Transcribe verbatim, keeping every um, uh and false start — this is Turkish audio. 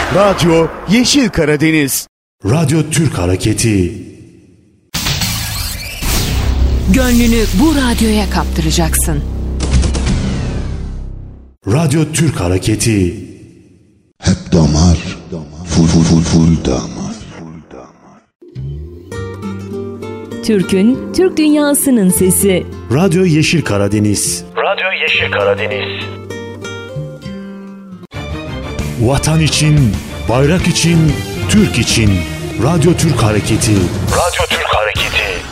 Radyo Yeşil Karadeniz. Radyo Türk Hareketi. Gönlünü bu radyoya kaptıracaksın. Radyo Türk Hareketi. Hep damar, full full full full damar. Türk'ün, Türk dünyasının sesi. Radyo Yeşil Karadeniz. Radyo Yeşil Karadeniz. Vatan için, bayrak için, Türk için. Radyo Türk Hareketi. Radyo Türk Hareketi.